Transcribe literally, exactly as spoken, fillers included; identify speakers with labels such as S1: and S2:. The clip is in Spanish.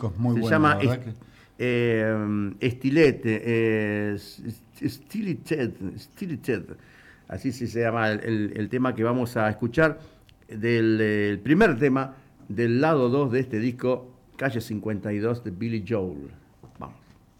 S1: disco es muy
S2: Se
S1: bueno,
S2: llama
S1: la verdad
S2: est-
S1: que...
S2: eh, Estilete, eh, Stilited, Stilited, así se llama el, el- el tema que vamos a escuchar, del eh, el primer tema del lado dos de este disco, Calle cincuenta y dos de Billy Joel.